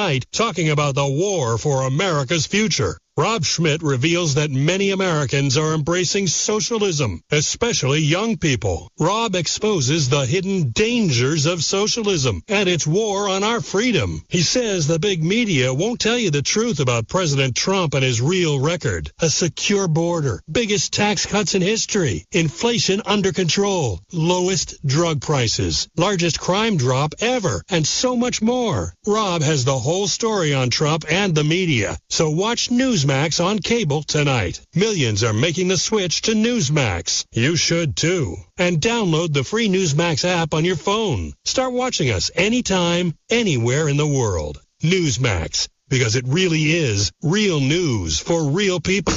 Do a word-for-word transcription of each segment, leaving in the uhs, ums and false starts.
tonight talking about the war for America's future. Rob Schmidt reveals that many Americans are embracing socialism, especially young people. Rob exposes the hidden dangers of socialism and its war on our freedom. He says the big media won't tell you the truth about President Trump and his real record. A secure border, biggest tax cuts in history, inflation under control, lowest drug prices, largest crime drop ever, and so much more. Rob has the whole story on Trump and the media, so watch Newsmax on cable tonight. Millions are making the switch to Newsmax. You should too. And download the free Newsmax app on your phone. Start watching us anytime, anywhere in the world. Newsmax, because it really is real news for real people.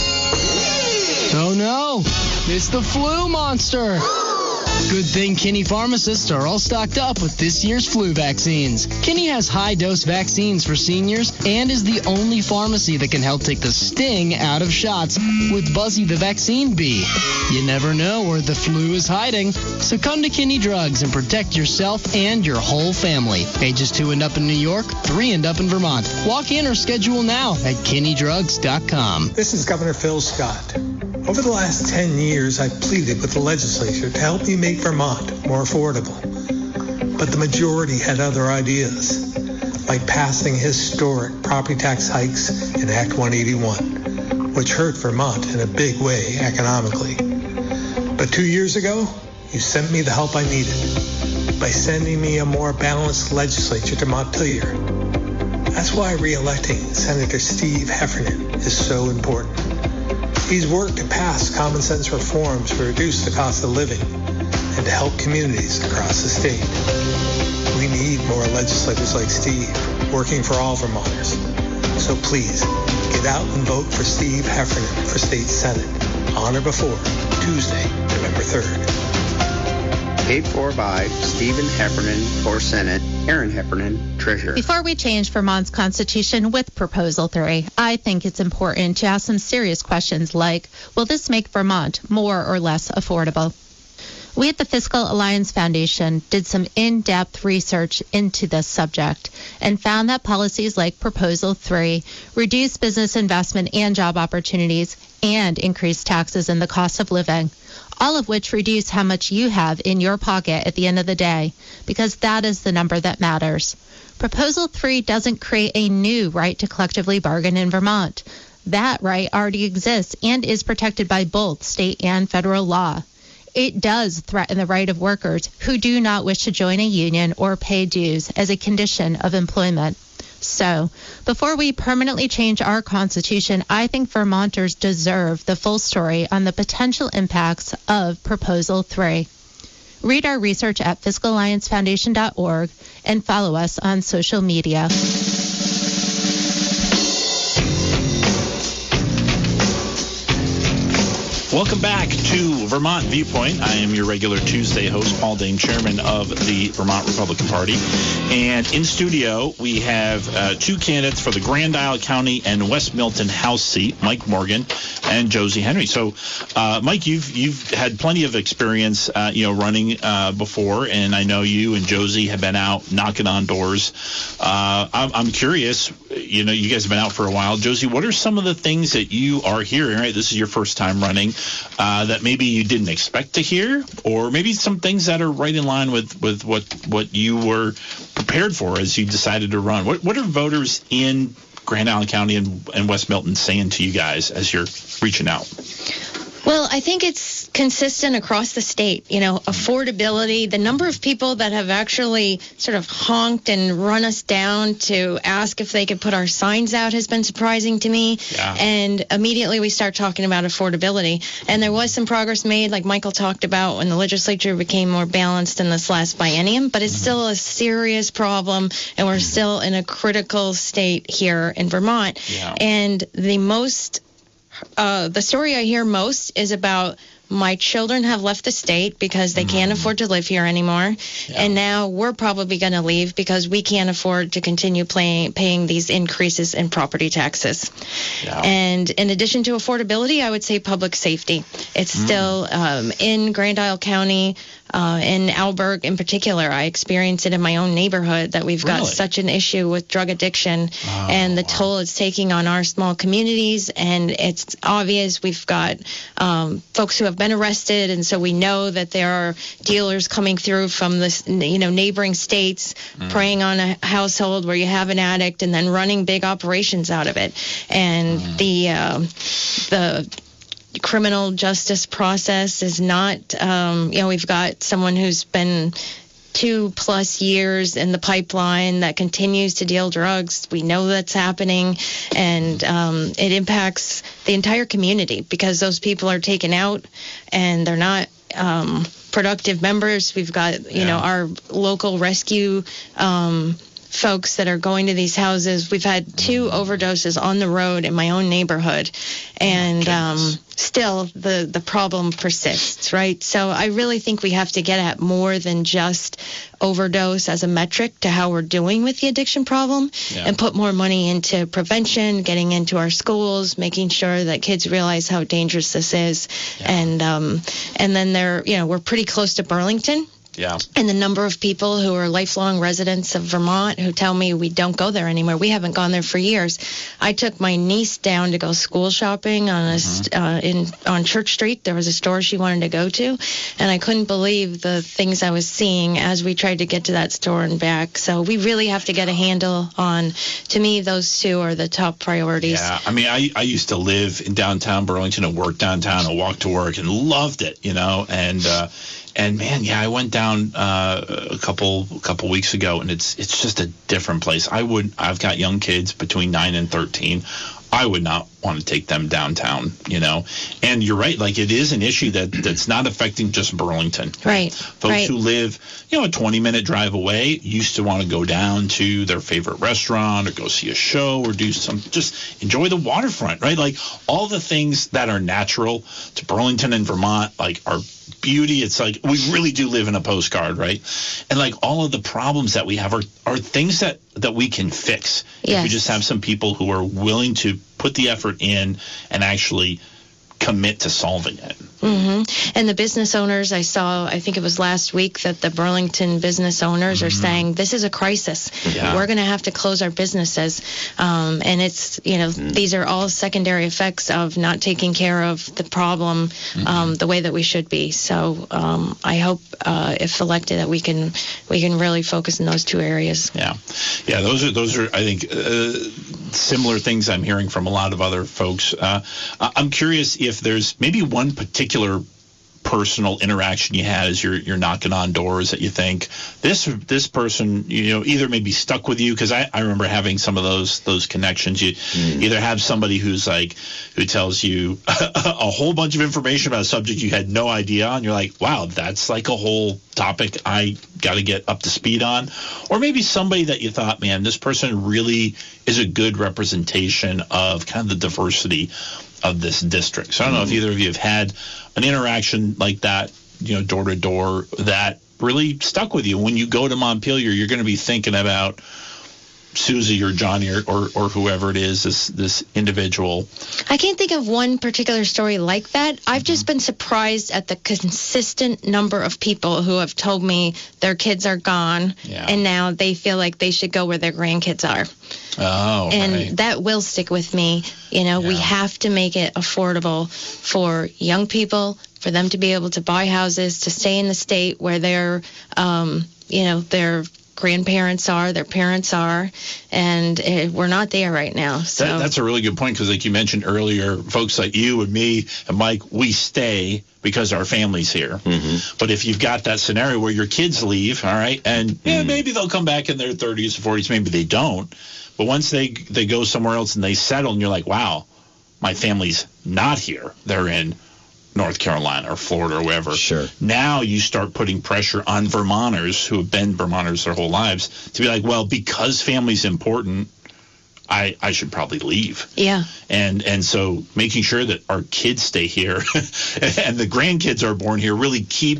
Oh no, it's the flu monster. Good thing Kinney pharmacists are all stocked up with this year's flu vaccines. Kinney has high-dose vaccines for seniors and is the only pharmacy that can help take the sting out of shots with Buzzy the Vaccine Bee. You never know where the flu is hiding, so come to Kinney Drugs and protect yourself and your whole family. Ages two and up in New York, three and up in Vermont. Walk in or schedule now at kinney drugs dot com. This is Governor Phil Scott. Over the last ten years, I've pleaded with the legislature to help me make Vermont more affordable. But the majority had other ideas, like passing historic property tax hikes in Act one eighty-one, which hurt Vermont in a big way economically. But two years ago, you sent me the help I needed by sending me a more balanced legislature to Montpelier. That's why re-electing Senator Steve Heffernan is so important. He's worked to pass common sense reforms to reduce the cost of living and to help communities across the state. We need more legislators like Steve working for all Vermonters. So please, get out and vote for Steve Heffernan for State Senate on or before Tuesday, November third. Paid for by Stephen Heffernan for Senate, Aaron Heffernan, Treasurer. Before we change Vermont's Constitution with Proposal three, I think it's important to ask some serious questions like, will this make Vermont more or less affordable? We at the Fiscal Alliance Foundation did some in-depth research into this subject and found that policies like Proposal three reduce business investment and job opportunities and increase taxes and the cost of living, all of which reduce how much you have in your pocket at the end of the day, because that is the number that matters. Proposal three doesn't create a new right to collectively bargain in Vermont. That right already exists and is protected by both state and federal law. It does threaten the right of workers who do not wish to join a union or pay dues as a condition of employment. So, before we permanently change our Constitution, I think Vermonters deserve the full story on the potential impacts of Proposal three. Read our research at fiscal alliance foundation dot org and follow us on social media. Welcome back to Vermont Viewpoint. I am your regular Tuesday host, Paul Dane, chairman of the Vermont Republican Party. And in studio, we have uh, two candidates for the Grand Isle County and West Milton House seat, Mike Morgan and Josie Henry. So, uh, Mike, you've you've had plenty of experience, uh, you know, running uh, before, and I know you and Josie have been out knocking on doors. Uh, I'm, I'm curious, you know, you guys have been out for a while. Josie, what are some of the things that you are hearing? Right, this is your first time running. Uh, that maybe you didn't expect to hear, or maybe some things that are right in line with, with what what you were prepared for as you decided to run. What what are voters in Grand Island County and, and West Milton saying to you guys as you're reaching out? Well, I think it's consistent across the state. You know, affordability, the number of people that have actually sort of honked and run us down to ask if they could put our signs out has been surprising to me. Yeah. And immediately we start talking about affordability. And there was some progress made, like Michael talked about, when the legislature became more balanced in this last biennium. But it's mm-hmm. still a serious problem, and we're mm-hmm. still in a critical state here in Vermont. Yeah. And the most Uh, the story I hear most is about my children have left the state because they can't afford to live here anymore. Yeah. And now we're probably going to leave because we can't afford to continue paying, paying these increases in property taxes. Yeah. And in addition to affordability, I would say public safety. It's mm. still um, in Grand Isle County. Uh, in Alberg in particular, I experience it in my own neighborhood that we've got Really? such an issue with drug addiction Oh, and the wow. toll it's taking on our small communities. And it's obvious we've got um, folks who have been arrested, and so we know that there are dealers coming through from the you know neighboring states, Mm. preying on a household where you have an addict, and then running big operations out of it. And Mm. the uh, the criminal justice process is not, um, you know, we've got someone who's been two plus years in the pipeline that continues to deal drugs. We know that's happening, and um, it impacts the entire community because those people are taken out and they're not um, productive members. We've got, you Yeah. know, our local rescue um, folks that are going to these houses. We've had two overdoses on the road in my own neighborhood, and um, still the, the problem persists, right? So I really think we have to get at more than just overdose as a metric to how we're doing with the addiction problem, Yeah. and put more money into prevention, getting into our schools, making sure that kids realize how dangerous this is. Yeah. And um, and then they're, you know, we're pretty close to Burlington. Yeah. And the number of people who are lifelong residents of Vermont who tell me we don't go there anymore. We haven't gone there for years. I took my niece down to go school shopping on a st- uh, in on Church Street. There was a store she wanted to go to, and I couldn't believe the things I was seeing as we tried to get to that store and back. So we really have to get a handle on. To me, those two are the top priorities. Yeah, I mean, I, I used to live in downtown Burlington and work downtown and walk to work and loved it, you know, and uh, and man, yeah, I went down uh, a couple a couple weeks ago, and it's it's just a different place. I would I've got young kids between nine and thirteen. I would not want to take them downtown, you know. And you're right, like it is an issue that that's not affecting just Burlington. Right. Folks right. who live, you know, a twenty minute drive away used to want to go down to their favorite restaurant or go see a show or do some, just enjoy the waterfront, right? Like all the things that are natural to Burlington and Vermont, like are beauty. It's like we really do live in a postcard, right? And like all of the problems that we have are, are things that, that we can fix. If Yes. we just have some people who are willing to put the effort in and actually commit to solving it. hmm And the business owners, I saw, I think it was last week, that the Burlington business owners are saying, this is a crisis. Yeah. We're going to have to close our businesses. Um, and it's, you know, these are all secondary effects of not taking care of the problem um, the way that we should be. So um, I hope uh, if elected that we can we can really focus in those two areas. Yeah, yeah. Those are those are I think uh, similar things I'm hearing from a lot of other folks. Uh, I- I'm curious if there's maybe one particular personal interaction you had as you're you're knocking on doors that you think this this person, you know, either maybe stuck with you, because I, I remember having some of those those connections. You Mm. either have somebody who's like who tells you a whole bunch of information about a subject you had no idea on. You're like, wow, that's like a whole topic I got to get up to speed on. Or maybe somebody that you thought, man, this person really is a good representation of kind of the diversity of this district. So I don't know if either of you have had an interaction like that, you know, door to door, that really stuck with you. When you go to Montpelier, you're going to be thinking about Susie or Johnny or, or, or whoever it is, this this individual. I can't think of one particular story like that. I've just been surprised at the consistent number of people who have told me their kids are gone, Yeah. and now they feel like they should go where their grandkids are. Oh, And right. that will stick with me. You know, we Yeah. have to make it affordable for young people, for them to be able to buy houses, to stay in the state where their, um, you know, their grandparents are, their parents are, and uh, we're not there right now. So That, that's a really good point, because like you mentioned earlier, folks like you and me and Mike, we stay because our family's here. Mm-hmm. But if you've got that scenario where your kids leave, all right, and yeah, maybe they'll come back in their thirties or forties, maybe they don't. But once they they go somewhere else and they settle, and you're like, wow, my family's not here. They're in North Carolina or Florida or wherever. Sure. Now you start putting pressure on Vermonters who have been Vermonters their whole lives to be like, well, because family's important, I, I should probably leave. yeah. And and so making sure that our kids stay here and the grandkids are born here really keeps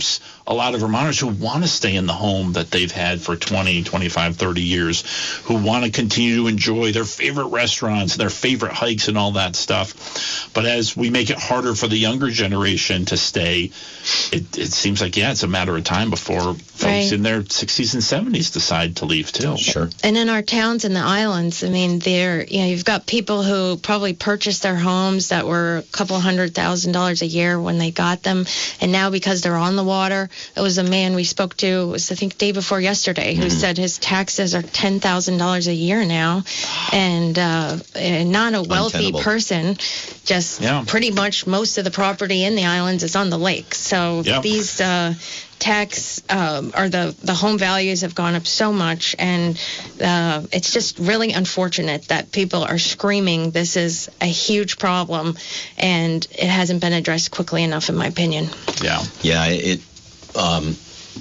a lot of Vermonters who want to stay in the home that they've had for twenty, twenty-five, thirty years, who want to continue to enjoy their favorite restaurants, their favorite hikes and all that stuff. But as we make it harder for the younger generation to stay, it, it seems like, yeah, it's a matter of time before folks Right. in their sixties and seventies decide to leave too. Sure. And in our towns and the islands, I mean, they're, you know, you've got people who probably purchased their homes that were a couple hundred thousand dollars a year when they got them. And now because they're on the water, it was a man we spoke to, it was I think day before yesterday, who Mm-hmm. said his taxes are ten thousand dollars a year now. And, uh, and not a wealthy Untenable. person, just Yeah. pretty much most of the property in the islands is on the lake. So Yep. these, uh, tax um, or the, the home values have gone up so much, and uh, it's just really unfortunate that people are screaming this is a huge problem, and it hasn't been addressed quickly enough, in my opinion. Yeah. Yeah, it, um,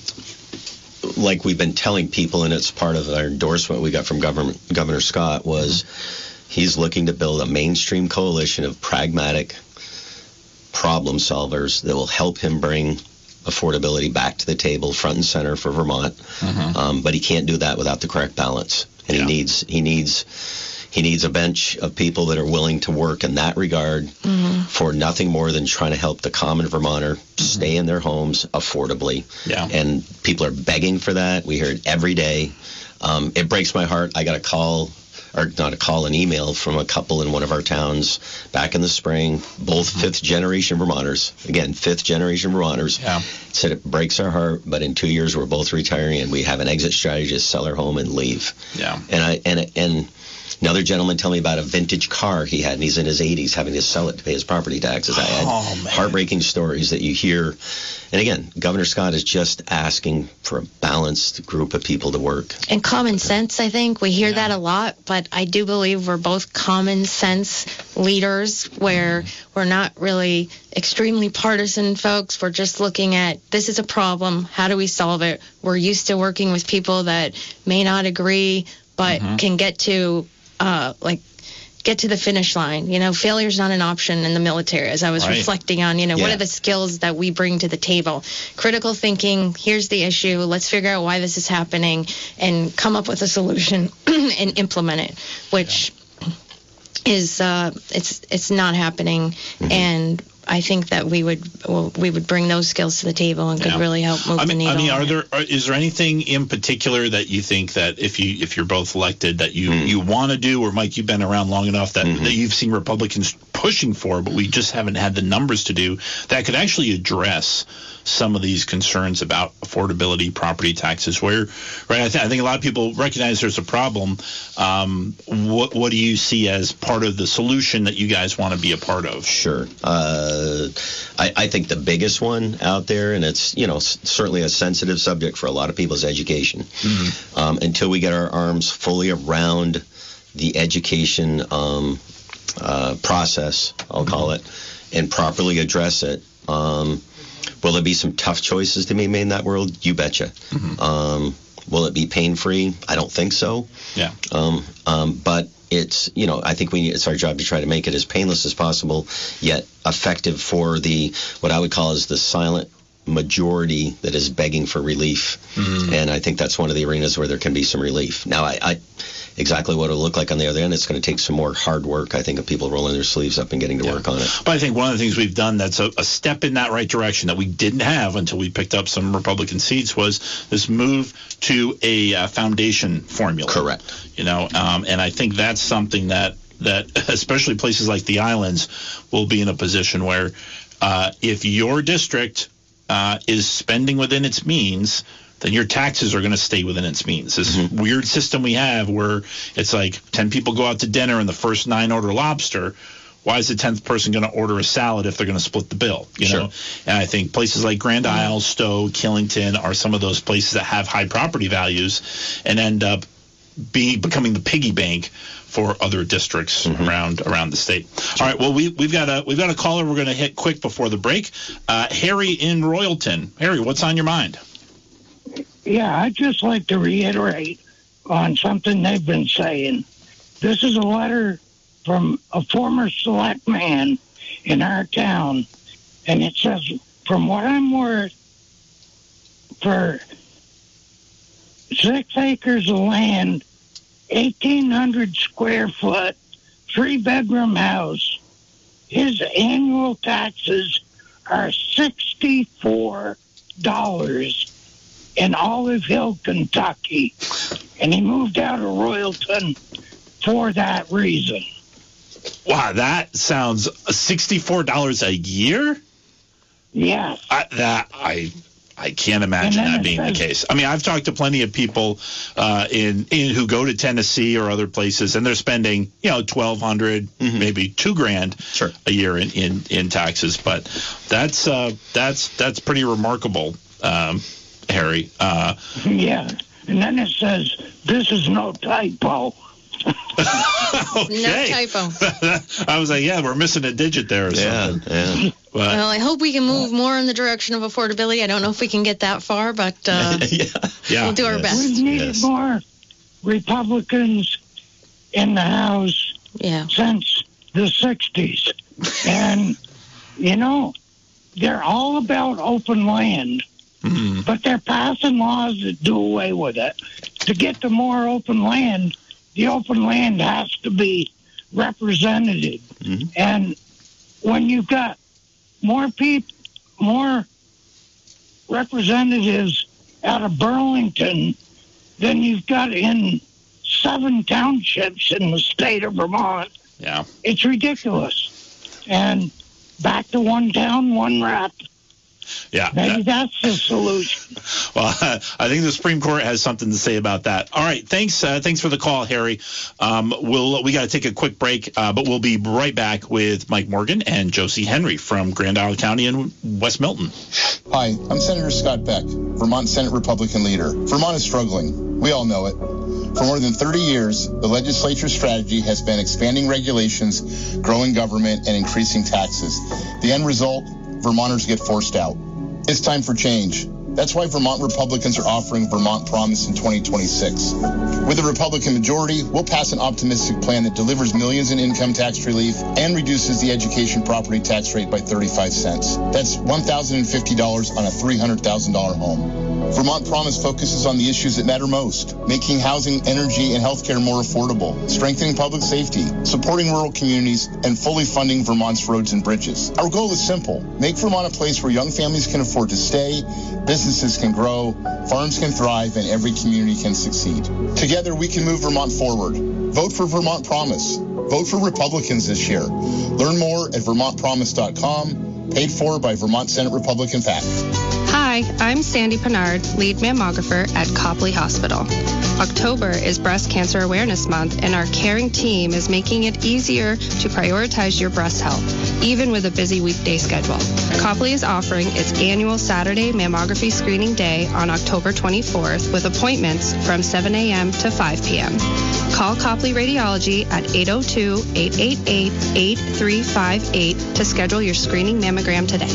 like we've been telling people, and it's part of our endorsement we got from government, Governor Scott, was he's looking to build a mainstream coalition of pragmatic problem solvers that will help him bring affordability back to the table, front and center for Vermont. Mm-hmm. Um, but he can't do that without the correct balance. And Yeah. he needs he needs he needs a bench of people that are willing to work in that regard Mm-hmm. for nothing more than trying to help the common Vermonter stay in their homes affordably. Yeah. And people are begging for that. We hear it every day. Um, it breaks my heart. I got a call, or not a call, an email from a couple in one of our towns back in the spring, both fifth generation Vermonters. Again, fifth generation Vermonters. Yeah. Said it breaks our heart, but in two years we're both retiring and we have an exit strategy to sell our home and leave. Yeah. And I and and another gentleman told me about a vintage car he had, and he's in his eighties, having to sell it to pay his property taxes. I had Oh, man. heartbreaking stories that you hear. And again, Governor Scott is just asking for a balanced group of people to work. And common sense, I think. We hear Yeah. that a lot, but I do believe we're both common sense leaders where we're not really extremely partisan folks. We're just looking at this is a problem. How do we solve it? We're used to working with people that may not agree, but can get to, uh, like, get to the finish line. You know, failure's not an option in the military, as I was Right. reflecting on, you know, what Yeah. are the skills that we bring to the table? Critical thinking, here's the issue, let's figure out why this is happening, and come up with a solution and implement it, which is, uh, it's it's not happening. Mm-hmm. And I think that we would well, we would bring those skills to the table and could Yeah. really help move I mean, the needle. I mean, are there are, is there anything in particular that you think that if you if you're both elected that you, you want to do, or Mike, you've been around long enough that, that you've seen Republicans pushing for, but we just haven't had the numbers to do that could actually address some of these concerns about affordability, property taxes? Where, right? I, th- I think a lot of people recognize there's a problem. Um, what what do you see as part of the solution that you guys want to be a part of? Sure. Uh, I, I think the biggest one out there, and it's, you know, s- certainly a sensitive subject for a lot of people, is education. Mm-hmm. Um, until we get our arms fully around the education um, uh, process, I'll call it, and properly address it, um, will there be some tough choices to be made in that world? You betcha. Mm-hmm. Um, will it be pain-free? I don't think so. Yeah. Um, um, but it's, you know, I think we it's our job to try to make it as painless as possible, yet effective for the, what I would call is the silent majority that is begging for relief. Mm-hmm. And I think that's one of the arenas where there can be some relief. Now, I, I exactly what it'll look like on the other end, it's going to take some more hard work, I think, of people rolling their sleeves up and getting to Yeah. work on it. But I think one of the things we've done that's a, a step in that right direction that we didn't have until we picked up some Republican seats was this move to a uh, foundation formula. Correct. You know, um, and I think that's something that, that especially places like the islands will be in a position where uh, if your district uh, is spending within its means, then your taxes are going to stay within its means. This Mm-hmm. weird system we have where it's like ten people go out to dinner and the first nine order lobster. Why is the tenth person going to order a salad if they're going to split the bill? You Sure. know, and I think places like Grand Isle, Stowe, Killington are some of those places that have high property values and end up be becoming the piggy bank for other districts Mm-hmm. around around the state. All right, well we we've got a we've got a caller we're going to hit quick before the break. Uh, Harry in Royalton. Harry, what's on your mind? Yeah, I'd just like to reiterate on something they've been saying. This is a letter from a former select man in our town, and it says, from what I'm worth, for six acres of land, eighteen hundred square foot, three bedroom house, his annual taxes are sixty-four dollars in Olive Hill, Kentucky. And he moved out of Royalton for that reason. Wow, that sounds sixty-four dollars a year? Yes. I, that I I can't imagine that being says, the case. I mean, I've talked to plenty of people uh, in, in who go to Tennessee or other places, and they're spending, you know, twelve hundred, mm-hmm. maybe two grand sure. a year in, in, in taxes. But that's uh, that's that's pretty remarkable, um, Harry. Uh, yeah, and then it says this is no typo. Okay. No typo. I was like, yeah, we're missing a digit there or yeah, something. Yeah. But, well, I hope we can move more in the direction of affordability. I don't know if we can get that far, but uh, yeah. Yeah. we'll do our Yes. best. We've needed Yes. more Republicans in the House Yeah. since the sixties. And, you know, they're all about open land, mm-hmm. but they're passing laws that do away with it. To get to more open land, the open land has to be represented. Mm-hmm. And when you've got more people, more representatives out of Burlington than you've got in seven townships in the state of Vermont, Yeah. it's ridiculous. And back to one town, one rep. Yeah. Maybe yeah. that's the solution. Well, I think the Supreme Court has something to say about that. All right, thanks. Uh, thanks for the call, Harry. Um, we'll we got to take a quick break, uh, but we'll be right back with Mike Morgan and Josie Henry from Grand Isle County and West Milton. Hi, I'm Senator Scott Beck, Vermont Senate Republican leader. Vermont is struggling. We all know it. For more than thirty years, the legislature's strategy has been expanding regulations, growing government, and increasing taxes. The end result, Vermonters get forced out. It's time for change. That's why Vermont Republicans are offering Vermont Promise in twenty twenty-six. With a Republican majority, we'll pass an optimistic plan that delivers millions in income tax relief and reduces the education property tax rate by thirty-five cents. That's one thousand fifty dollars on a three hundred thousand dollars home. Vermont Promise focuses on the issues that matter most, making housing, energy, and healthcare more affordable, strengthening public safety, supporting rural communities, and fully funding Vermont's roads and bridges. Our goal is simple: make Vermont a place where young families can afford to stay, businesses can grow, farms can thrive, and every community can succeed. Together, we can move Vermont forward. Vote for Vermont Promise. Vote for Republicans this year. Learn more at vermont promise dot com, paid for by Vermont Senate Republican PAC. Hi, I'm Sandy Pennard, lead mammographer at Copley Hospital. October is Breast Cancer Awareness Month, and our caring team is making it easier to prioritize your breast health, even with a busy weekday schedule. Copley is offering its annual Saturday mammography screening day on October twenty-fourth with appointments from seven a.m. to five p.m. Call Copley Radiology at eight oh two, eight eight eight, eight three five eight to schedule your screening mammogram today.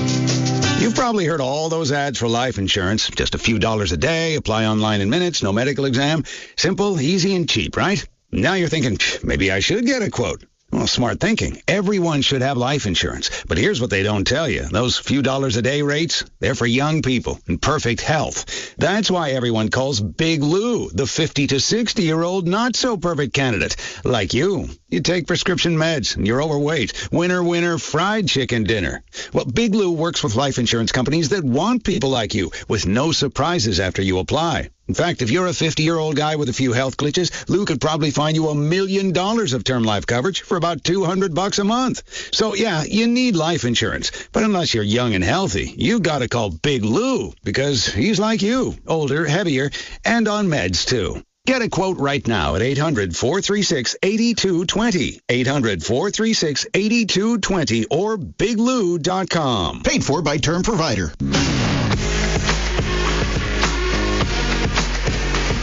You've probably heard all those ads for life insurance. Just a few dollars a day, apply online in minutes, no medical exam. Simple, easy, and cheap, right? Now you're thinking, maybe I should get a quote. Well, smart thinking. Everyone should have life insurance. But here's what they don't tell you. Those few dollars a day rates, they're for young people in perfect health. That's why everyone calls Big Lou the fifty to sixty-year-old not-so-perfect candidate. Like you. You take prescription meds, and you're overweight. Winner, winner, fried chicken dinner. Well, Big Lou works with life insurance companies that want people like you, with no surprises after you apply. In fact, if you're a fifty-year-old guy with a few health glitches, Lou could probably find you a million dollars of term life coverage for about two hundred bucks a month. So, yeah, you need life insurance. But unless you're young and healthy, you gotta call Big Lou, because he's like you, older, heavier, and on meds, too. Get a quote right now at eight hundred, four three six, eight two two zero, eight hundred, four three six, eight two two zero, or big lou dot com. Paid for by Term Provider.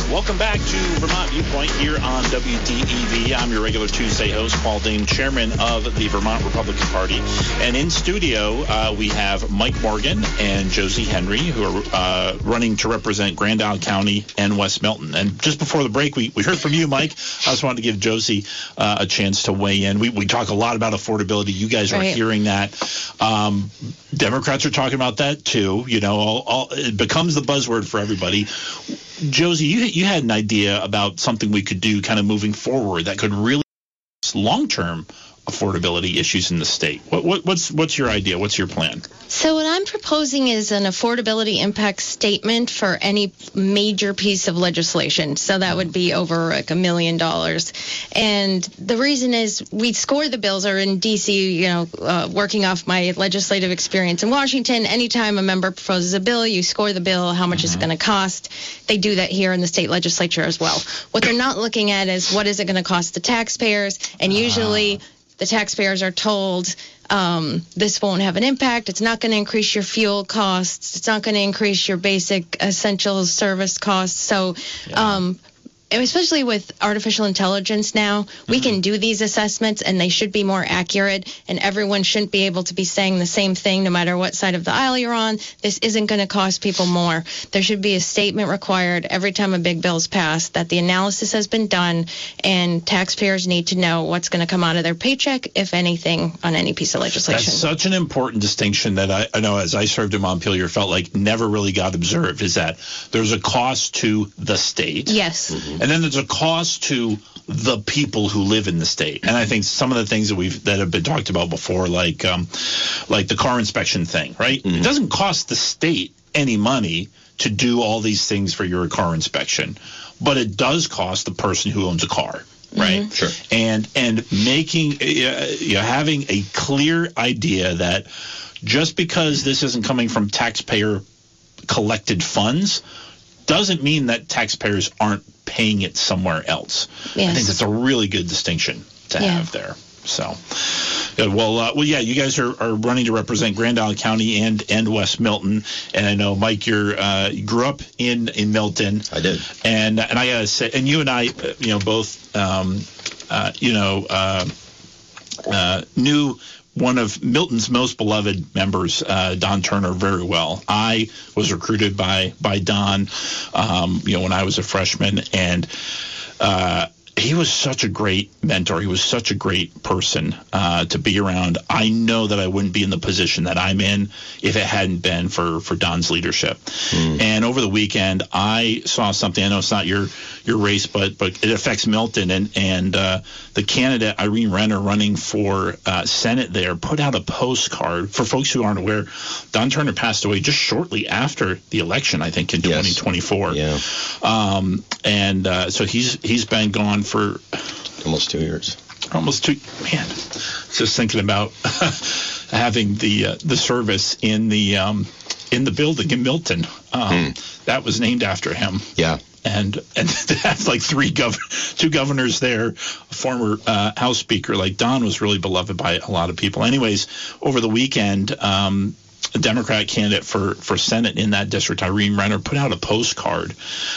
Welcome back to Vermont Viewpoint here on W D E V. I'm your regular Tuesday host, Paul Dane, chairman of the Vermont Republican Party. And in studio, uh, we have Mike Morgan and Josie Henry, who are uh, running to represent Grand Isle County and West Milton. And just before the break, we, we heard from you, Mike. I just wanted to give Josie uh, a chance to weigh in. We, we talk a lot about affordability. You guys are Right. hearing that. Um, Democrats are talking about that, too. You know, all, all, it becomes the buzzword for everybody. Josie, you you had an idea about something we could do kind of moving forward that could really long-term affordability issues in the state. What, what what's what's your idea? What's your plan? So what I'm proposing is an affordability impact statement for any major piece of legislation. So that would be over like a million dollars. And the reason is we score the bills, or in D C, you know, uh, working off my legislative experience in Washington, anytime a member proposes a bill, you score the bill, how much mm-hmm. is it going to cost. They do that here in the state legislature as well. What they're not looking at is what is it going to cost the taxpayers, and usually uh. the taxpayers are told um, this won't have an impact. It's not going to increase your fuel costs. It's not going to increase your basic essential service costs. So yeah. um, especially with artificial intelligence now, mm-hmm. we can do these assessments, and they should be more accurate, and everyone shouldn't be able to be saying the same thing no matter what side of the aisle you're on. This isn't going to cost people more. There should be a statement required every time a big bill's passed that the analysis has been done, and taxpayers need to know what's going to come out of their paycheck, if anything, on any piece of legislation. That's such an important distinction that I, I know as I served in Montpelier felt like never really got observed, is that there's a cost to the state. Yes. Mm-hmm. And then there's a cost to the people who live in the state. And I think some of the things that we've that have been talked about before, like um, like the car inspection thing, right? Mm-hmm. It doesn't cost the state any money to do all these things for your car inspection, but it does cost the person who owns a car. Right. Mm-hmm. Sure. And and making uh, you know, having a clear idea that just because this isn't coming from taxpayer collected funds doesn't mean that taxpayers aren't paying it somewhere else. Yes. I think that's a really good distinction to yeah. have there. So, good. Well, uh, well, yeah, you guys are, are running to represent Grand Isle County and, and West Milton, and I know, Mike, you're uh, you grew up in, in Milton. I did, and and I gotta say, and you and I, you know, both, um, uh, you know, uh, uh, knew one of Milton's most beloved members, uh, Don Turner, very well. I was recruited by by Don, um, you know, when I was a freshman, and uh, he was such a great mentor. He was such a great person uh, to be around. I know that I wouldn't be in the position that I'm in if it hadn't been for, for Don's leadership. Mm. And over the weekend, I saw something. I know it's not your your race, but but it affects Milton. And and uh, the candidate Irene Renner, running for uh, Senate there, put out a postcard. For folks who aren't aware, Don Turner passed away just shortly after the election, I think, in yes. twenty twenty-four. Yeah. Um, and uh, so he's he's been gone for almost two years. Almost two. Man, just thinking about having the uh, the service in the um, in the building in Milton. Um, hmm. That was named after him. Yeah. And and to have like three gov- two governors there, a former uh, House Speaker like Don was really beloved by a lot of people. Anyways, over the weekend, um, a Democrat candidate for, for Senate in that district, Irene Renner, put out a postcard,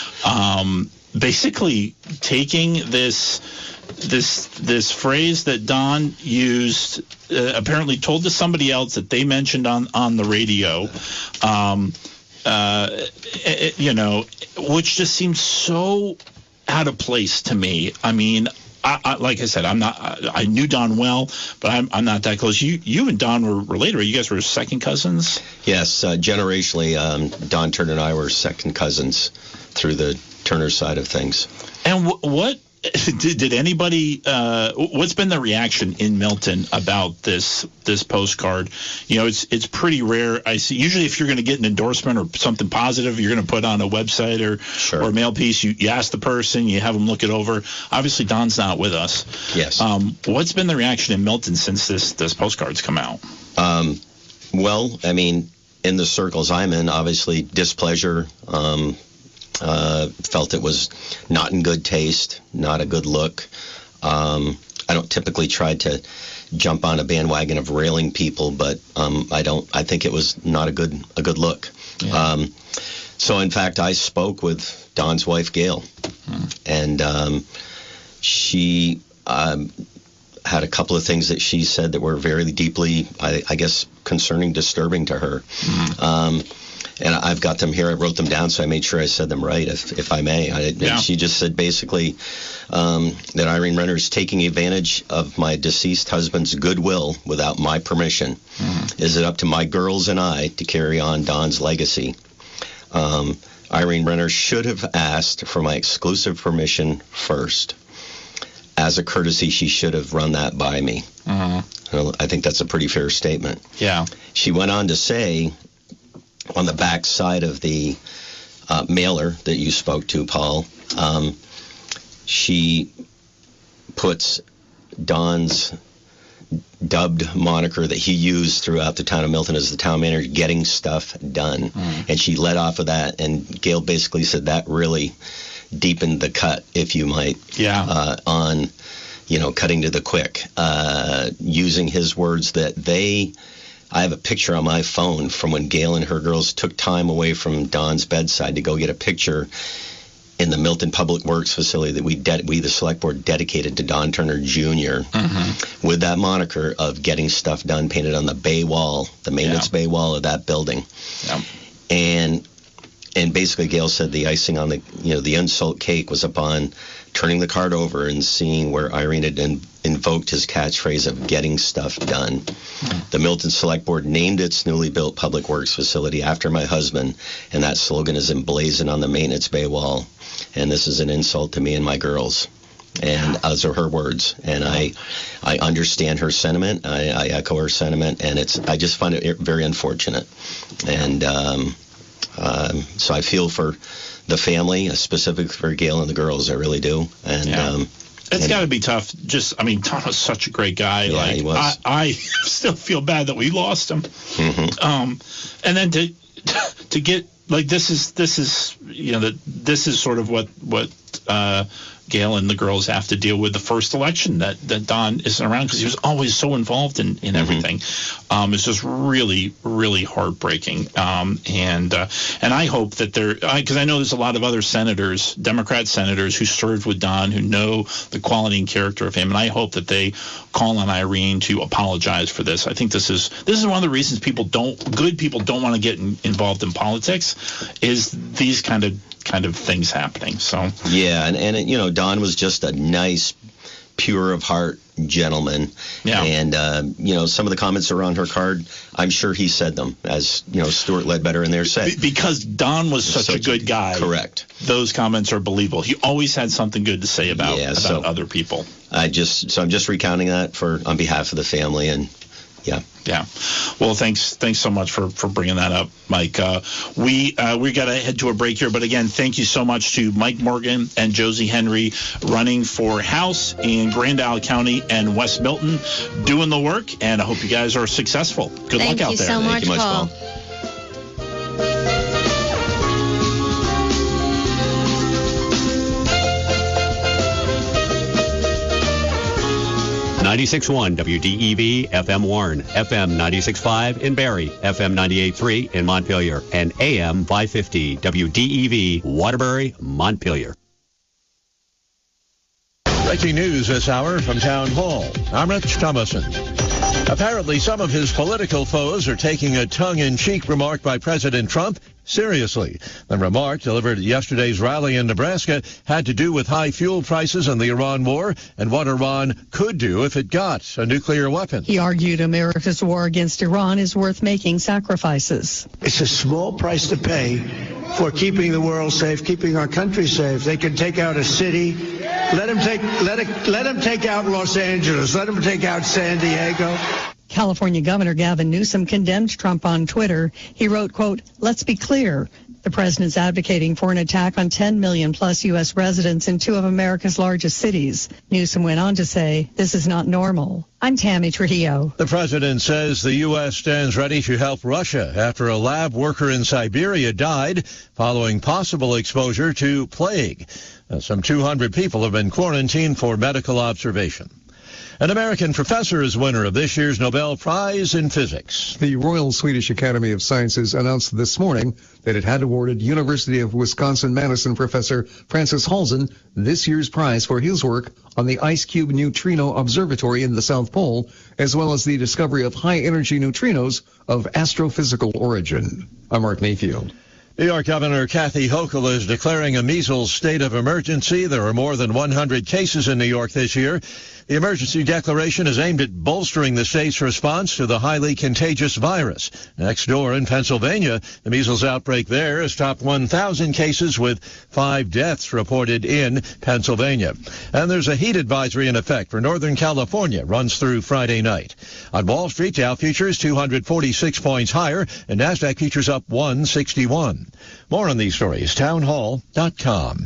um, basically taking this this this phrase that Don used, uh, apparently told to somebody else that they mentioned on on the radio. Um, Uh, it, you know, which just seems so out of place to me. I mean, I, I, like I said, I'm not. I, I knew Don well, but I'm, I'm not that close. You, you and Don were related. Right? You guys were second cousins. Yes, uh, generationally, um, Don Turner and I were second cousins through the Turner side of things. And w- what? Did, did anybody? Uh, what's been the reaction in Milton about this this postcard? You know, it's it's pretty rare. I see. Usually, if you're going to get an endorsement or something positive, you're going to put on a website or sure. or mail piece. You, you ask the person, you have them look it over. Obviously, Don's not with us. Yes. Um, what's been the reaction in Milton since this this postcard's come out? Um, well, I mean, in the circles I'm in, obviously displeasure. Um, Uh, felt it was not in good taste, not a good look. Um, I don't typically try to jump on a bandwagon of railing people, but um, I don't. I think it was not a good a good look. Yeah. Um, So, in fact, I spoke with Don's wife, Gail, hmm. and um, she um, had a couple of things that she said that were very deeply, I, I guess, concerning, disturbing to her. Hmm. Um, and I've got them here. I wrote them down, so I made sure I said them right, if if I may. I, yeah. She just said basically um, that Irene Renner is taking advantage of my deceased husband's goodwill without my permission. Mm. Is it up to my girls and I to carry on Don's legacy? Um, Irene Renner should have asked for my exclusive permission first. As a courtesy, she should have run that by me. Mm-hmm. I think that's a pretty fair statement. Yeah. She went on to say, on the back side of the uh, mailer that you spoke to, Paul, um, she puts Don's dubbed moniker that he used throughout the town of Milton as the town manager, getting stuff done. Mm. And she led off of that, and Gail basically said that really deepened the cut, if you might, yeah. uh, on, you know, cutting to the quick, uh, using his words that they... I have a picture on my phone from when Gail and her girls took time away from Don's bedside to go get a picture in the Milton Public Works facility that we, de- we the select board, dedicated to Don Turner Junior Mm-hmm. with that moniker of getting stuff done painted on the bay wall, the maintenance yeah. bay wall of that building. Yeah. And and basically Gail said the icing on the, you know, the insult cake was upon turning the card over and seeing where Irene had in, invoked his catchphrase of getting stuff done. Mm. The Milton Select Board named its newly built public works facility after my husband, and that slogan is emblazoned on the maintenance bay wall. And this is an insult to me and my girls. And those are her words. And I I understand her sentiment. I, I echo her sentiment. And it's I just find it very unfortunate. And um, um, so I feel for the family, specifically for Gail and the girls. I really do. And yeah. um, it's got to be tough. Just, I mean, Don was such a great guy. Yeah, like, he was. I, I still feel bad that we lost him. Mm-hmm. Um, and then to to get like this is this is you know that this is sort of what what uh, Gail and the girls have to deal with the first election that, that Don isn't around because he was always so involved in, in everything. Mm-hmm. Um, it's just really, really heartbreaking. Um, and uh, and I hope that there, because I, I know there's a lot of other senators, Democrat senators who served with Don who know the quality and character of him. And I hope that they call on Irene to apologize for this. I think this is this is one of the reasons people don't, good people don't want to get in, involved in politics is these kind of kind of things happening. So yeah, and, and you know, Don was just a nice, pure of heart gentleman. Yeah. And, uh, you know, some of the comments that are on her card, I'm sure he said them, as, you know, Stuart Ledbetter in there said. Be- because Don was such, such a good guy. Correct. Those comments are believable. He always had something good to say about, yeah, about so other people. I just, so I'm just recounting that for on behalf of the family, and yeah. Yeah. Well, thanks thanks so much for, for bringing that up, Mike. Uh, we uh, we got to head to a break here. But, again, thank you so much to Mike Morgan and Josie Henry running for House in Grand Isle County and West Milton, doing the work. And I hope you guys are successful. Good thank luck out there. So thank you so much, Paul. Paul. ninety-six point one W D E V F M Warren, F M ninety-six point five in Barrie, F M ninety-eight point three in Montpelier, and A M five fifty W D E V Waterbury, Montpelier. Breaking news this hour from Town Hall. I'm Rich Thomason. Apparently, some of his political foes are taking a tongue-in-cheek remark by President Trump seriously. The remark, delivered at yesterday's rally in Nebraska, had to do with high fuel prices and the Iran war and what Iran could do if it got a nuclear weapon. He argued America's war against Iran is worth making sacrifices. It's a small price to pay for keeping the world safe, keeping our country safe. They can take out a city. Let them take, let it, let them take out Los Angeles. Let them take out San Diego. California Governor Gavin Newsom condemned Trump on Twitter. He wrote, quote, "Let's be clear. The president's advocating for an attack on ten million plus U S residents in two of America's largest cities." Newsom went on to say, "This is not normal." I'm Tammy Trujillo. The president says the U S stands ready to help Russia after a lab worker in Siberia died following possible exposure to plague. Some two hundred people have been quarantined for medical observation. An American professor is winner of this year's Nobel Prize in Physics. The Royal Swedish Academy of Sciences announced this morning that it had awarded University of Wisconsin-Madison professor Francis Halzen this year's prize for his work on the Ice Cube Neutrino Observatory in the South Pole, as well as the discovery of high-energy neutrinos of astrophysical origin. I'm Mark Mayfield. New York Governor Kathy Hochul is declaring a measles state of emergency. There are more than one hundred cases in New York this year. The emergency declaration is aimed at bolstering the state's response to the highly contagious virus. Next door in Pennsylvania, the measles outbreak there has topped one thousand cases with five deaths reported in Pennsylvania. And there's a heat advisory in effect for Northern California. Runs through Friday night. On Wall Street, Dow futures two hundred forty-six points higher, and NASDAQ futures up one sixty-one. More on these stories, town hall dot com.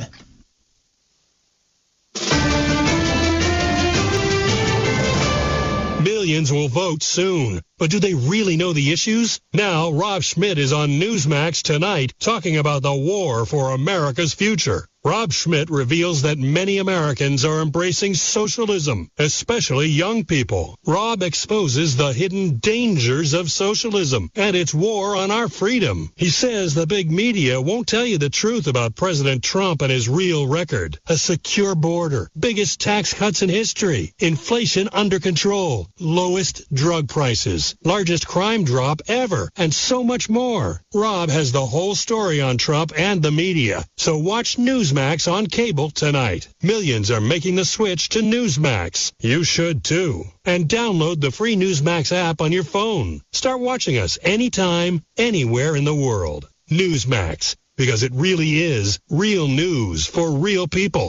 Millions will vote soon. But do they really know the issues? Now, Rob Schmidt is on Newsmax tonight talking about the war for America's future. Rob Schmidt reveals that many Americans are embracing socialism, especially young people. Rob exposes the hidden dangers of socialism and its war on our freedom. He says the big media won't tell you the truth about President Trump and his real record. A secure border, biggest tax cuts in history, inflation under control, lowest drug prices, largest crime drop ever, and so much more. Rob has the whole story on Trump and the media. So watch Newsmax on cable tonight. Millions are making the switch to Newsmax. You should too. And download the free Newsmax app on your phone. Start watching us anytime, anywhere in the world. Newsmax, because it really is real news for real people.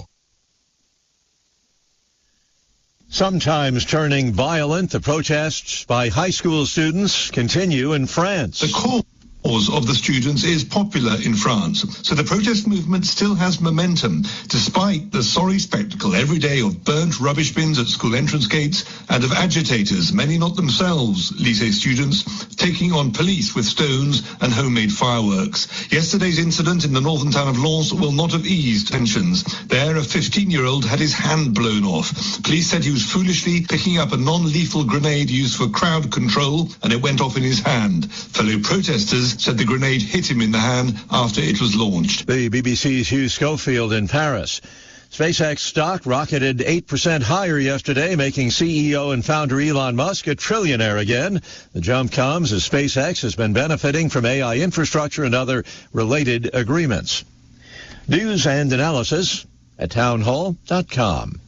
Sometimes turning violent, the protests by high school students continue in France. The cause of the students is popular in France, so the protest movement still has momentum, despite the sorry spectacle every day of burnt rubbish bins at school entrance gates and of agitators, many not themselves lycée students, taking on police with stones and homemade fireworks. Yesterday's incident in the northern town of Lens will not have eased tensions. There, a fifteen-year-old had his hand blown off. Police said he was foolishly picking up a non-lethal grenade used for crowd control, and it went off in his hand. Fellow protesters said the grenade hit him in the hand after it was launched. The B B C's Hugh Schofield in Paris. SpaceX stock rocketed eight percent higher yesterday, making C E O and founder Elon Musk a trillionaire again. The jump comes as SpaceX has been benefiting from A I infrastructure and other related agreements. News and analysis at town hall dot com.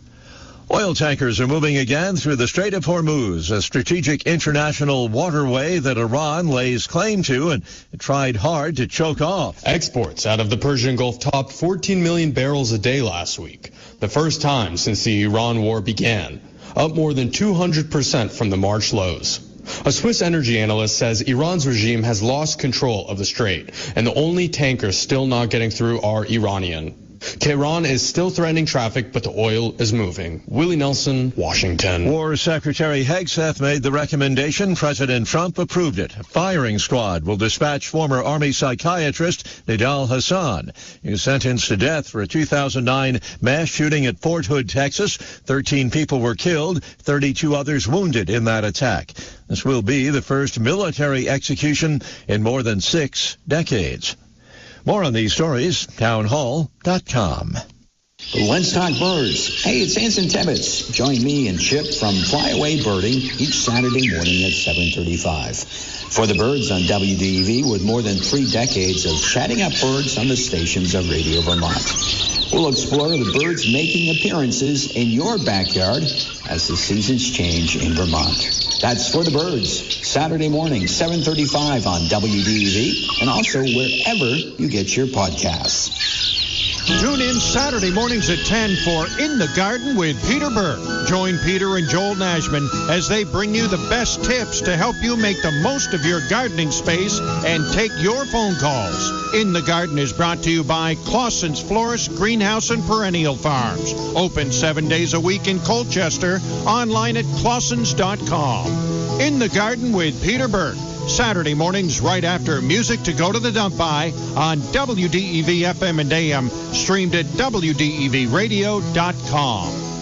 Oil tankers are moving again through the Strait of Hormuz, a strategic international waterway that Iran lays claim to and tried hard to choke off. Exports out of the Persian Gulf topped fourteen million barrels a day last week, the first time since the Iran war began, up more than two hundred percent from the March lows. A Swiss energy analyst says Iran's regime has lost control of the strait, and the only tankers still not getting through are Iranian. Tehran is still threatening traffic, but the oil is moving. Willie Nelson, Washington. War Secretary Hegseth made the recommendation. President Trump approved it. A firing squad will dispatch former Army psychiatrist Nidal Hassan. He was sentenced to death for a two thousand nine mass shooting at Fort Hood, Texas. thirteen people were killed, thirty-two others wounded in that attack. This will be the first military execution in more than six decades. More on these stories, town hall dot com. Let's talk birds. Hey, it's Anson Tebbets. Join me and Chip from Flyaway Birding each Saturday morning at seven thirty-five. For the birds on W D E V, with more than three decades of chatting up birds on the stations of Radio Vermont. We'll explore the birds making appearances in your backyard as the seasons change in Vermont. That's For the Birds, Saturday morning, seven thirty-five on W D E V, and also wherever you get your podcasts. Tune in Saturday mornings at ten for In the Garden with Peter Burke. Join Peter and Joel Nashman as they bring you the best tips to help you make the most of your gardening space and take your phone calls. In the Garden is brought to you by Clausen's Florist, Greenhouse, and Perennial Farms. Open seven days a week in Colchester. Online at clausens dot com. In the Garden with Peter Burke. Saturday mornings right after Music to Go to the Dump By on W D E V F M and A M, streamed at W D E V radio dot com.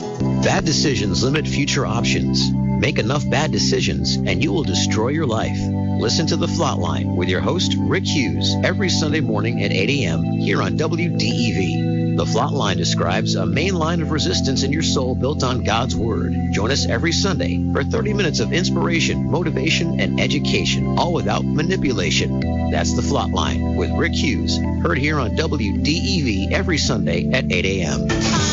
Bad decisions limit future options. Make enough bad decisions and you will destroy your life. Listen to The Flatline with your host, Rick Hughes, every Sunday morning at eight a.m. here on W D E V. The Flatline describes a main line of resistance in your soul built on God's Word. Join us every Sunday for thirty minutes of inspiration, motivation, and education, all without manipulation. That's The Flatline with Rick Hughes, heard here on W D E V every Sunday at eight a.m.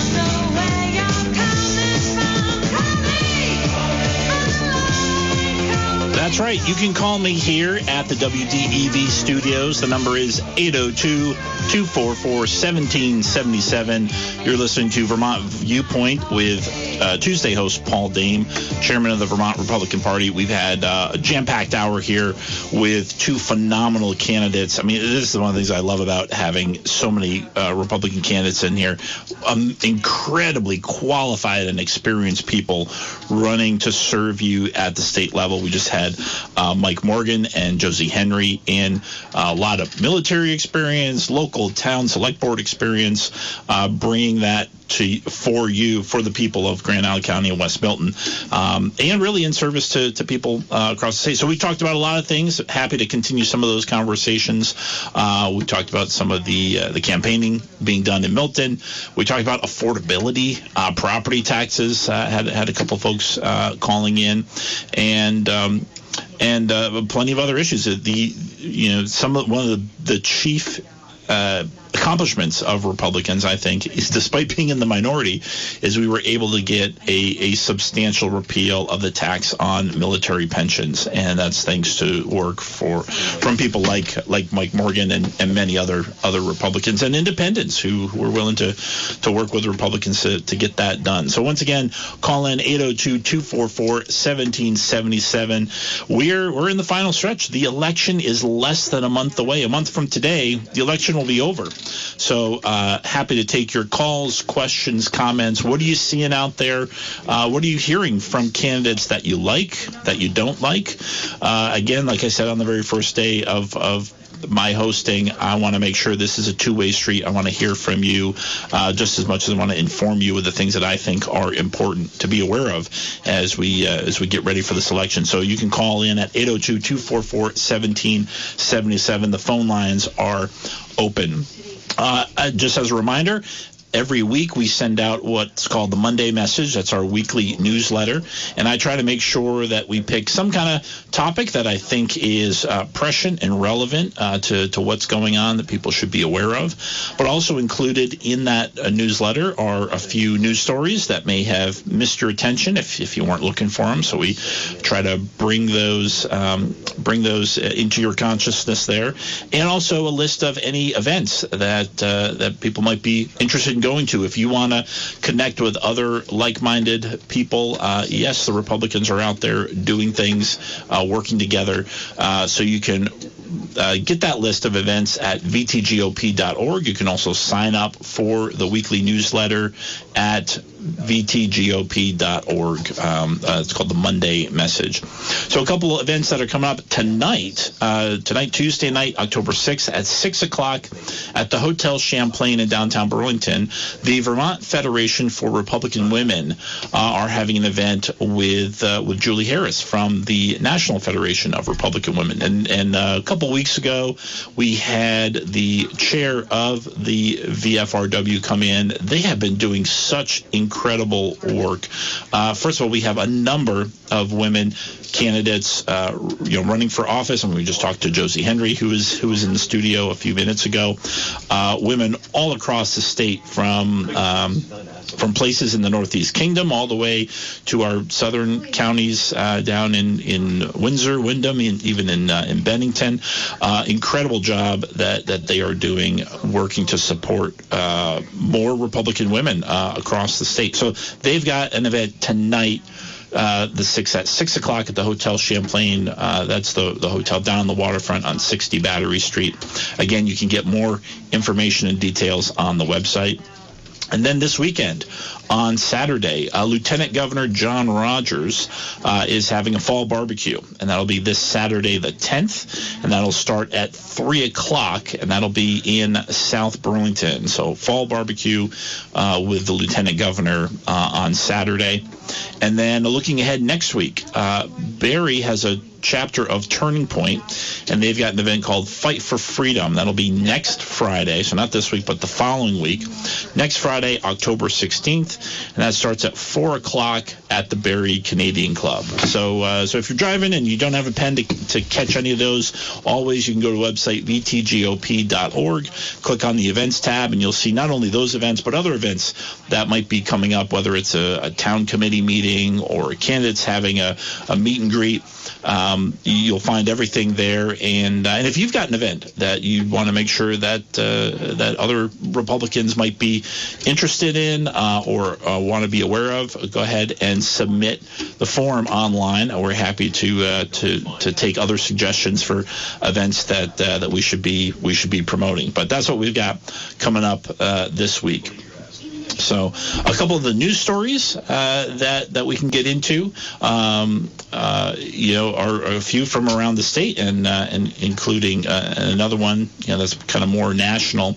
That's right. You can call me here at the W D E V studios. The number is eight oh two, two four four, one seven seven seven. You're listening to Vermont Viewpoint with uh, Tuesday host Paul Dame, chairman of the Vermont Republican Party. We've had uh, a jam-packed hour here with two phenomenal candidates. I mean, this is one of the things I love about having so many uh, Republican candidates in here. Um, incredibly qualified and experienced people running to serve you at the state level. We just had Uh, Mike Morgan and Josie Henry in uh, a lot of military experience, local town select board experience, uh, bringing that to for you, for the people of Grand Island County and West Milton, um, and really in service to, to people uh, across the state. So we talked about a lot of things. Happy to continue some of those conversations. Uh, we talked about some of the uh, the campaigning being done in Milton. We talked about affordability, uh, property taxes. Uh, had had a couple folks uh, calling in, and um, and uh, plenty of other issues. The you know some of one of the, the chief uh, accomplishments of Republicans, I think, is despite being in the minority, is we were able to get a, a substantial repeal of the tax on military pensions, and that's thanks to work for from people like like Mike Morgan and, and many other other Republicans and independents who, who were willing to to work with Republicans to, to get that done. So once again, call in eight oh two, two four four, one seven seven seven. We're we're in the final stretch. The election is less than a month away. A month from today, the election will be over. So uh, happy to take your calls, questions, comments. What are you seeing out there? Uh, what are you hearing from candidates that you like, that you don't like? Uh, again, like I said on the very first day of, of my hosting, I want to make sure this is a two-way street. I want to hear from you uh, just as much as I want to inform you of the things that I think are important to be aware of as we uh, as we get ready for this election. So you can call in at eight oh two, two four four, one seven seven seven. The phone lines are open. Uh, just as a reminder, every week we send out what's called the Monday Message. That's our weekly newsletter. And I try to make sure that we pick some kind of topic that I think is uh, prescient and relevant uh, to, to what's going on that people should be aware of. But also included in that uh, newsletter are a few news stories that may have missed your attention if, if you weren't looking for them. So we try to bring those um, bring those into your consciousness there. And also a list of any events that uh, that people might be interested in going to. If you want to connect with other like-minded people, uh, yes, the Republicans are out there doing things, uh, working together, uh, so you can uh, get that list of events at v t g o p dot org. You can also sign up for the weekly newsletter at v t g o p dot org. Um, uh, it's called the Monday Message. So a couple of events that are coming up tonight. Uh, tonight, Tuesday night, October sixth at six o'clock at the Hotel Champlain in downtown Burlington, the Vermont Federation for Republican Women uh, are having an event with uh, with Julie Harris from the National Federation of Republican Women. And, and uh, a couple weeks ago, we had the chair of the V F R W come in. They have been doing such incredible work. Uh, first of all, we have a number of women candidates, uh, you know, running for office. I mean, we just talked to Josie Henry, who is who was in the studio a few minutes ago. Uh, women all across the state, from um, from places in the Northeast Kingdom all the way to our southern counties uh, down in, in Windsor, Windham, and even in uh, in Bennington. Uh, incredible job that that they are doing, working to support uh, more Republican women uh, across the state. So they've got an event tonight. Uh, the six at six o'clock at the Hotel Champlain. Uh, that's the the hotel down on the waterfront on sixty Battery Street. Again, you can get more information and details on the website. And then this weekend, on Saturday, uh, Lieutenant Governor John Rogers uh, is having a fall barbecue, and that'll be this Saturday the tenth, and that'll start at three o'clock, and that'll be in South Burlington. So fall barbecue uh, with the Lieutenant Governor uh, on Saturday. And then looking ahead next week, uh, Barrie has a chapter of Turning Point, and they've got an event called Fight for Freedom. That'll be next Friday, so not this week, but the following week. Next Friday, October sixteenth, and that starts at four o'clock at the Barrie Canadian Club. So uh, so if you're driving and you don't have a pen to, to catch any of those, always you can go to the website v t g o p dot org, click on the events tab, and you'll see not only those events, but other events that might be coming up, whether it's a, a town committee meeting or candidates having a, a meet and greet. Um, you'll find everything there, and uh, and if you've got an event that you want to make sure that uh, that other Republicans might be interested in uh, or uh, want to be aware of, go ahead and submit the form online. We're happy to uh, to to take other suggestions for events that uh, that we should be we should be promoting. But that's what we've got coming up uh, this week. So a couple of the news stories uh, that that we can get into, um, uh, you know, are, are a few from around the state, and uh, and including uh, another one, you know, that's kind of more national.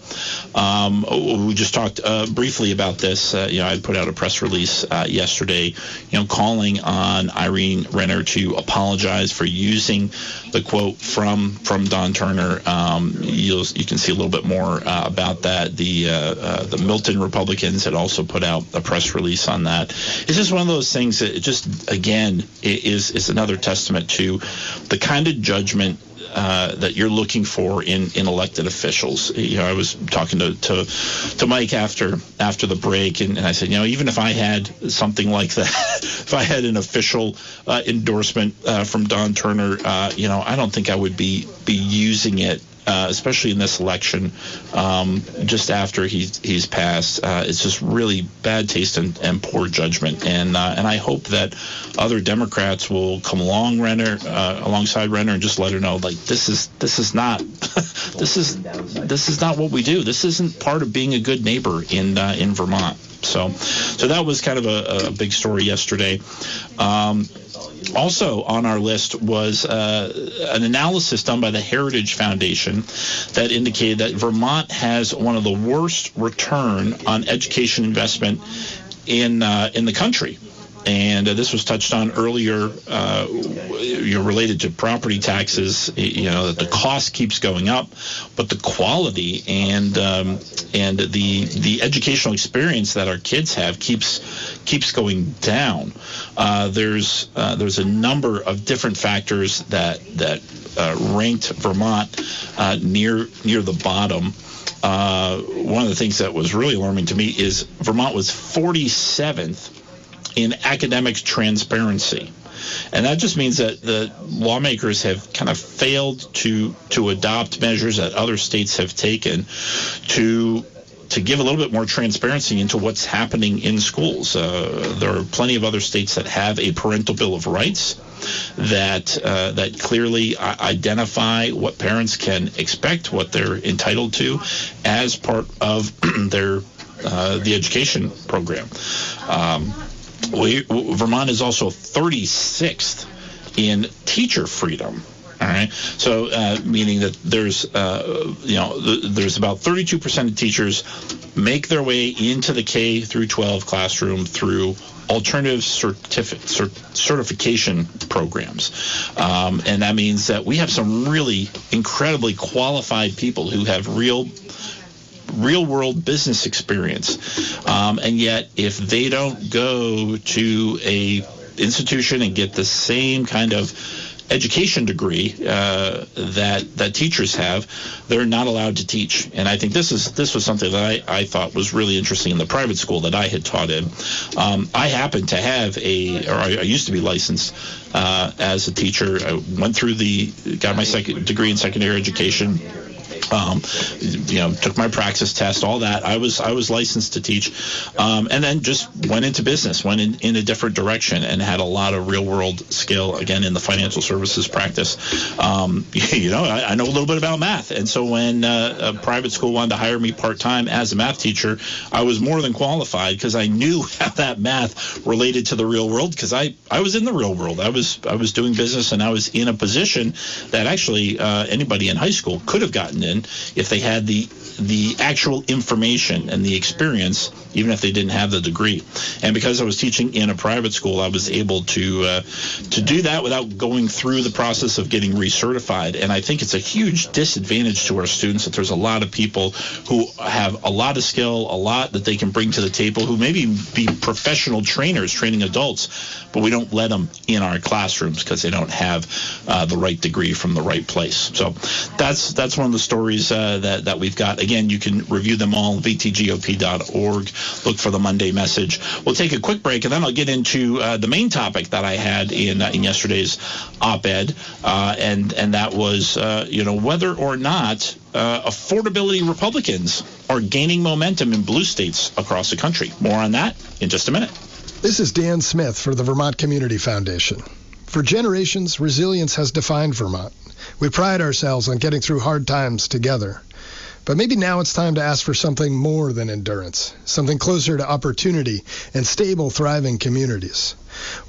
Um, we just talked uh, briefly about this. Uh, you know, I put out a press release uh, yesterday, you know, calling on Irene Renner to apologize for using the quote from from Don Turner. Um, you'll you can see a little bit more uh, about that. The uh, uh, the Milton Republicans had also put out a press release on that. It's just one of those things that it just, again, is is another testament to the kind of judgment uh, that you're looking for in, in elected officials. You know, I was talking to to, to Mike after after the break, and, and I said, you know, even if I had something like that, if I had an official uh, endorsement uh, from Don Turner, uh, you know, I don't think I would be be using it. Uh, especially in this election, um, just after he's he's passed, uh, it's just really bad taste and, and poor judgment. And uh, and I hope that other Democrats will come along Renner, uh, alongside Renner, and just let her know, like, this is this is not this is this is not what we do. This isn't part of being a good neighbor in uh, in Vermont. So so that was kind of a, a big story yesterday. Um, Also on our list was uh, an analysis done by the Heritage Foundation that indicated that Vermont has one of the worst return on education investment in uh, in the country. And uh, this was touched on earlier, uh, you know, related to property taxes. You know, that the cost keeps going up, but the quality and um, and the the educational experience that our kids have keeps keeps going down. Uh, there's uh, there's a number of different factors that that uh, ranked Vermont uh, near near the bottom. Uh, one of the things that was really alarming to me is Vermont was forty-seventh in academic transparency. And that just means that the lawmakers have kind of failed to to adopt measures that other states have taken to to give a little bit more transparency into what's happening in schools. Uh, there are plenty of other states that have a parental bill of rights that uh, that clearly identify what parents can expect, what they're entitled to as part of their uh, the education program. Um, We, Vermont is also thirty-sixth in teacher freedom. All right, so uh, meaning that there's uh, you know th- there's about thirty-two percent of teachers make their way into the K through twelve classroom through alternative certifi- cert- certification programs, um, and that means that we have some really incredibly qualified people who have real. real world business experience, um, and yet if they don't go to a institution and get the same kind of education degree uh, that that teachers have, they're not allowed to teach. And I think this is this was something that I, I thought was really interesting in the private school that I had taught in. Um, I happen to have a, or I, I used to be licensed uh, as a teacher. I went through the, got my second degree in secondary education. Um, you know, took my praxis test, all that. I was I was licensed to teach, um, and then just went into business, went in, in a different direction, and had a lot of real world skill again in the financial services practice. Um, you know, I, I know a little bit about math, and so when uh, a private school wanted to hire me part time as a math teacher, I was more than qualified because I knew how that math related to the real world. Because I, I was in the real world, I was I was doing business, and I was in a position that actually uh, anybody in high school could have gotten in if they had the the actual information and the experience, even if they didn't have the degree. And because I was teaching in a private school, I was able to uh, to do that without going through the process of getting recertified. And I think it's a huge disadvantage to our students that there's a lot of people who have a lot of skill, a lot that they can bring to the table, who maybe be professional trainers training adults, but we don't let them in our classrooms because they don't have uh, the right degree from the right place. So that's that's one of the stories uh, that, that we've got. Again, you can review them all, v t g o p dot org. Look for the Monday message. We'll take a quick break, and then I'll get into uh, the main topic that I had in uh, in yesterday's op-ed, uh, and and that was uh, you know whether or not uh, affordability Republicans are gaining momentum in blue states across the country. More on that in just a minute. This is Dan Smith for the Vermont Community Foundation. For generations, resilience has defined Vermont. We pride ourselves on getting through hard times together. But maybe now it's time to ask for something more than endurance, something closer to opportunity and stable, thriving communities.